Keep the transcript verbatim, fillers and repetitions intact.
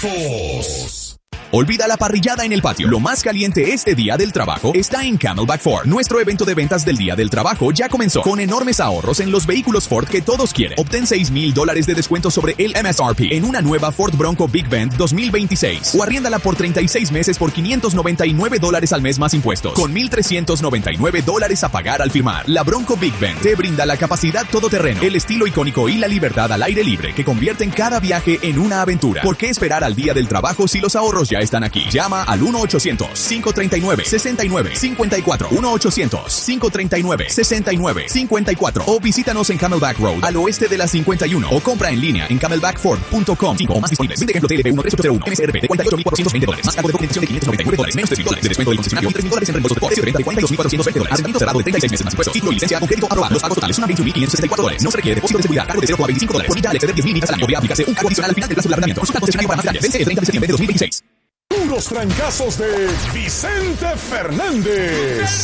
trabajos. Olvida la parrillada en el patio. Lo más caliente este Día del Trabajo está en Camelback Ford. Nuestro evento de ventas del Día del Trabajo ya comenzó con enormes ahorros en los vehículos Ford que todos quieren. Obtén seis mil dólares de descuento sobre el M S R P en una nueva Ford Bronco Big Bend dos mil veintiséis. O arriéndala por treinta y seis meses por quinientos noventa y nueve dólares al mes más impuestos, con mil trescientos noventa y nueve dólares a pagar al firmar. La Bronco Big Bend te brinda la capacidad todoterreno, el estilo icónico y la libertad al aire libre que convierten cada viaje en una aventura. ¿Por qué esperar al Día del Trabajo si los ahorros ya están aquí? Llama al uno ochocientos, cinco treinta y nueve, sesenta y nueve cincuenta y cuatro, uno ochocientos, cinco treinta y nueve, sesenta y nueve cincuenta y cuatro, o visítanos en Camelback Road, al oeste de la cincuenta y uno, o compra en línea en camelback ford punto com. cinco o más disponibles. Vende ejemplo T L P uno tres ocho cero uno, M S R P de cuarenta y ocho mil cuatrocientos veinte dólares, más cargo de documentación de quinientos noventa y nueve dólares, menos tres mil dólares de descuento del concesionario, tres mil dólares en reembolsos de Ford, precio de venta de cuarenta y dos mil cuatrocientos veinte dólares, aseguramiento cerrado de treinta y seis meses más impuestos, título y licencia con crédito aprobados. Los pagos totales son veintiún mil quinientos sesenta y cuatro dólares. No se requiere depósito de seguridad, cargo de cero coma veinticinco dólares. Por milla al exceder diez mil millas al año. Podría aplicarse un cargo adicional al final del plazo de arrendamiento. Consulta concesionario para más detalles. Vence el treinta de septiembre de dos mil veintiséis. Puros trancazos de Vicente Fernández.